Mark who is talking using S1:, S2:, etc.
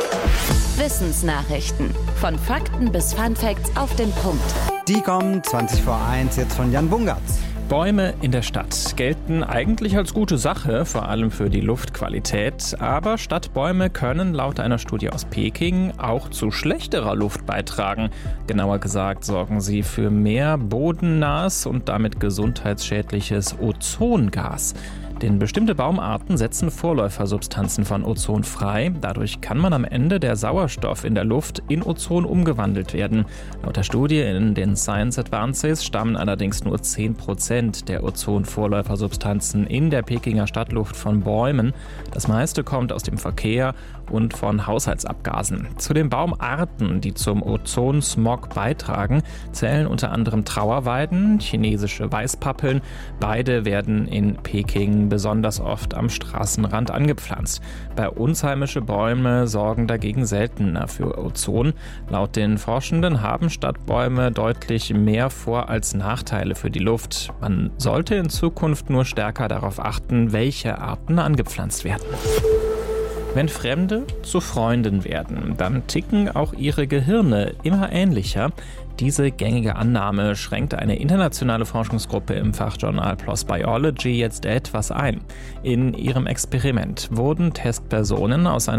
S1: Wissensnachrichten. Von Fakten bis Funfacts auf den Punkt.
S2: Die kommen 20 vor 1 jetzt von Jan Bungartz.
S3: Bäume in der Stadt gelten eigentlich als gute Sache, vor allem für die Luftqualität. Aber Stadtbäume können laut einer Studie aus Peking auch zu schlechterer Luft beitragen. Genauer gesagt sorgen sie für mehr bodennahes und damit gesundheitsschädliches Ozongas. Denn bestimmte Baumarten setzen Vorläufersubstanzen von Ozon frei. Dadurch kann man am Ende der Sauerstoff in der Luft in Ozon umgewandelt werden. Laut der Studie in den Science Advances stammen allerdings nur 10% der Ozon-Vorläufersubstanzen in der Pekinger Stadtluft von Bäumen. Das meiste kommt aus dem Verkehr und von Haushaltsabgasen. Zu den Baumarten, die zum Ozonsmog beitragen, zählen unter anderem Trauerweiden, chinesische Weißpappeln. Beide werden in Peking besonders oft am Straßenrand angepflanzt. Bei uns heimische Bäume sorgen dagegen seltener für Ozon. Laut den Forschenden haben Stadtbäume deutlich mehr Vor- als Nachteile für die Luft. Man sollte in Zukunft nur stärker darauf achten, welche Arten angepflanzt werden. Wenn Fremde zu Freunden werden, dann ticken auch ihre Gehirne immer ähnlicher. Diese gängige Annahme schränkt eine internationale Forschungsgruppe im Fachjournal PLOS Biology jetzt etwas ein. In ihrem Experiment wurden Testpersonen aus einer